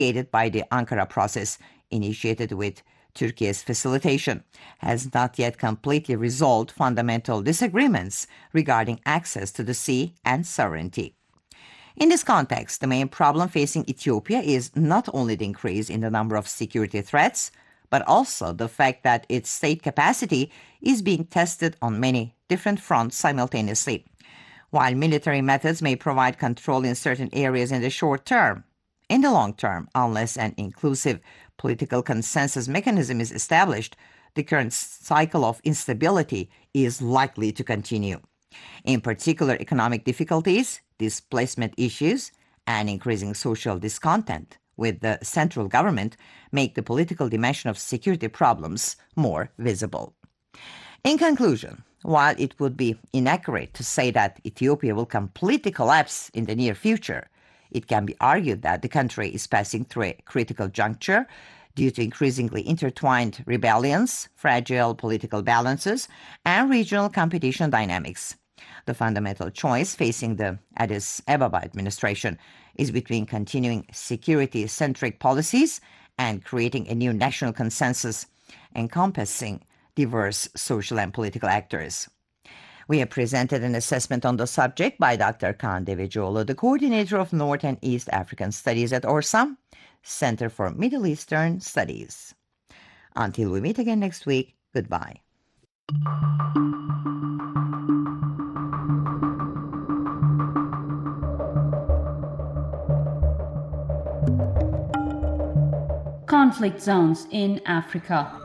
aided by the Ankara process initiated with Turkey's facilitation, has not yet completely resolved fundamental disagreements regarding access to the sea and sovereignty. In this context, the main problem facing Ethiopia is not only the increase in the number of security threats, but also the fact that its state capacity is being tested on many different fronts simultaneously. While military methods may provide control in certain areas in the short term, in the long term, unless an inclusive political consensus mechanism is established, the current cycle of instability is likely to continue. In particular, economic difficulties, displacement issues, and increasing social discontent with the central government make the political dimension of security problems more visible. In conclusion, while it would be inaccurate to say that Ethiopia will completely collapse in the near future, it can be argued that the country is passing through a critical juncture due to increasingly intertwined rebellions, fragile political balances, and regional competition dynamics. The fundamental choice facing the Addis Ababa administration is between continuing security-centric policies and creating a new national consensus encompassing diverse social and political actors. We have presented an assessment on the subject by Dr. Kaan Devecioğlu, the coordinator of North and East African Studies at ORSAM, Center for Middle Eastern Studies. Until we meet again next week, goodbye. Conflict zones in Africa.